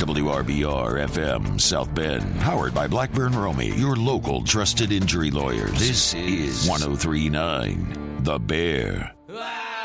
WRBR-FM South Bend, powered by Blackburn Romey, your local trusted injury lawyers. This is 103.9 The Bear.